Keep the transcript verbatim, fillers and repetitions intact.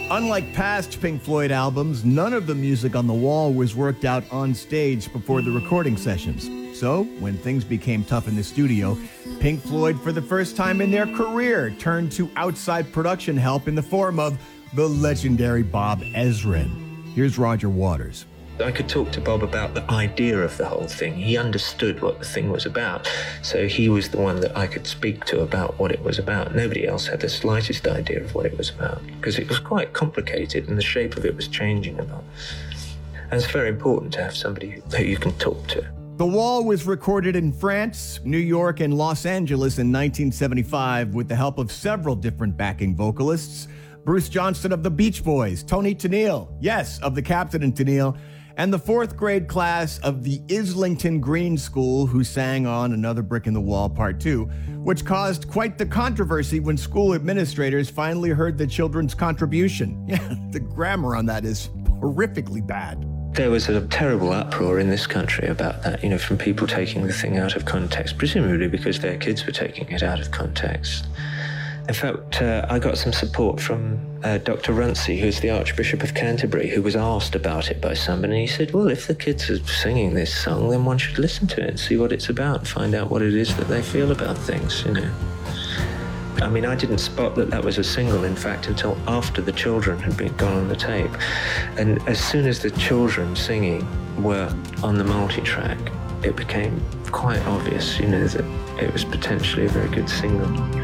Unlike past Pink Floyd albums, none of the music on The Wall was worked out on stage before the recording sessions. So, when things became tough in the studio, Pink Floyd, for the first time in their career, turned to outside production help in the form of the legendary Bob Ezrin. Here's Roger Waters. I could talk to Bob about the idea of the whole thing. He understood what the thing was about. So he was the one that I could speak to about what it was about. Nobody else had the slightest idea of what it was about, because it was quite complicated and the shape of it was changing a lot. And it's very important to have somebody who you can talk to. The Wall was recorded in France, New York, and Los Angeles in nineteen seventy-five with the help of several different backing vocalists. Bruce Johnston of the Beach Boys, Tony Tennille, yes, of the Captain and Tennille, and the fourth grade class of the Islington Green School, who sang on Another Brick in the Wall Part two, which caused quite the controversy when school administrators finally heard the children's contribution. Yeah, the grammar on that is horrifically bad. There was a terrible uproar in this country about that, you know, from people taking the thing out of context, presumably because their kids were taking it out of context. In fact, uh, I got some support from uh, Doctor Runcie, who's the Archbishop of Canterbury, who was asked about it by somebody. And he said, well, if the kids are singing this song, then one should listen to it and see what it's about and find out what it is that they feel about things, you know. I mean, I didn't spot that that was a single, in fact, until after the children had been gone on the tape. And as soon as the children singing were on the multi-track, it became quite obvious, you know, that it was potentially a very good single.